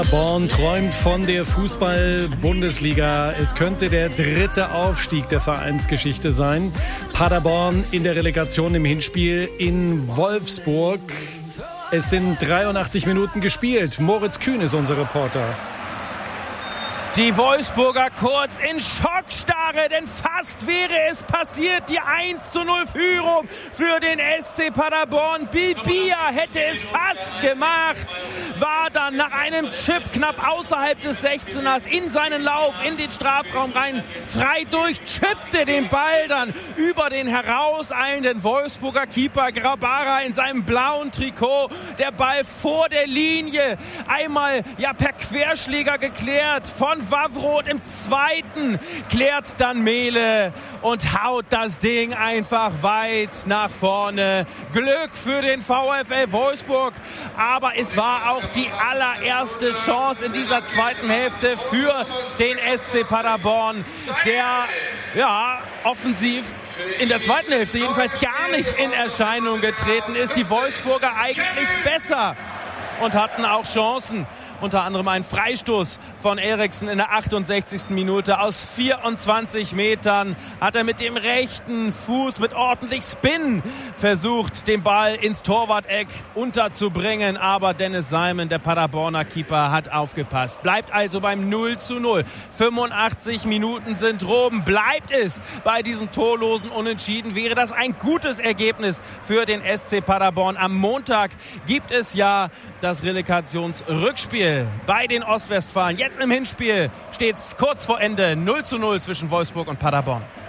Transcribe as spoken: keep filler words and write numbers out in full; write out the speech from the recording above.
Paderborn träumt von der Fußball-Bundesliga. Es könnte der dritte Aufstieg der Vereinsgeschichte sein. Paderborn in der Relegation im Hinspiel in Wolfsburg. Es sind dreiundachtzig Minuten gespielt. Moritz Kühn ist unser Reporter. Die Wolfsburger kurz in Schockstarre, denn fast wäre es passiert. Die eins zu null Führung für den S C Paderborn. Bibia hätte es fast gemacht, war dann nach einem Chip knapp außerhalb des sechzehners in seinen Lauf in den Strafraum rein, frei durch, chippte den Ball dann über den herauseilenden Wolfsburger Keeper Grabara in seinem blauen Trikot. Der Ball vor der Linie, einmal ja per Querschläger geklärt von Wawroth, im zweiten klärt dann Mehle und haut das Ding einfach weit nach vorne. Glück für den VfL Wolfsburg, aber es war auch die allererste Chance in dieser zweiten Hälfte für den S C Paderborn, der ja offensiv in der zweiten Hälfte jedenfalls gar nicht in Erscheinung getreten ist. Die Wolfsburger eigentlich besser und hatten auch Chancen. Unter anderem ein Freistoß von Eriksen in der achtundsechzigsten Minute. Aus vierundzwanzig Metern hat er mit dem rechten Fuß mit ordentlich Spin versucht, den Ball ins Torwart-Eck unterzubringen. Aber Dennis Simon, der Paderborner Keeper, hat aufgepasst. Bleibt also beim null zu null. fünfundachtzig Minuten sind rum. Bleibt es bei diesem torlosen Unentschieden, wäre das ein gutes Ergebnis für den S C Paderborn. Am Montag gibt es ja das Relegationsrückspiel bei den Ostwestfalen. Jetzt im Hinspiel steht es kurz vor Ende null zu null zwischen Wolfsburg und Paderborn.